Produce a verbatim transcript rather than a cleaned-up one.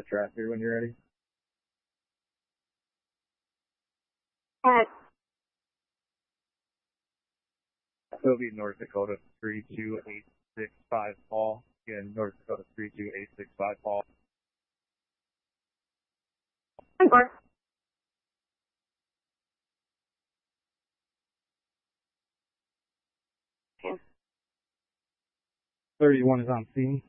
tractor when you're ready. Alright. It'll be North Dakota three two eight six five Paul. Again, North Dakota three two eight six five Paul. ten four. thirty-one is on scene.